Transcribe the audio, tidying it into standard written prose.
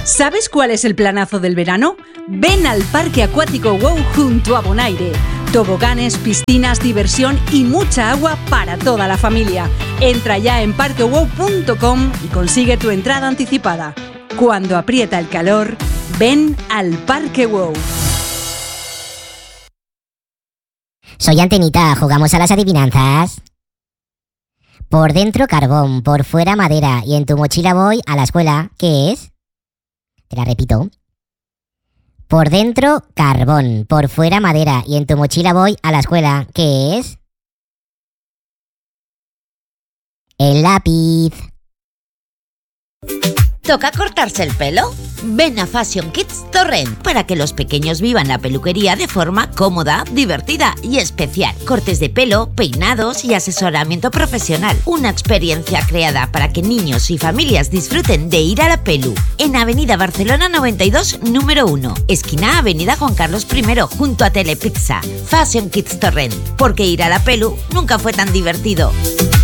¿Sabes cuál es el planazo del verano? Ven al Parque Acuático WOW junto a Bonaire. Toboganes, piscinas, diversión y mucha agua para toda la familia. Entra ya en parquewow.com y consigue tu entrada anticipada. Cuando aprieta el calor, ven al Parque WOW. Soy Antenita, ¿jugamos a las adivinanzas? Por dentro carbón, por fuera madera y en tu mochila voy a la escuela. ¿Qué es? Te la repito. Por dentro carbón, por fuera madera y en tu mochila voy a la escuela. ¿Qué es? El lápiz. ¿Toca cortarse el pelo? Ven a Fashion Kids Torrent para que los pequeños vivan la peluquería de forma cómoda, divertida y especial. Cortes de pelo, peinados y asesoramiento profesional. Una experiencia creada para que niños y familias disfruten de ir a la pelu. En Avenida Barcelona 92, número 1. Esquina Avenida Juan Carlos I, junto a Telepizza. Fashion Kids Torrent. Porque ir a la pelu nunca fue tan divertido.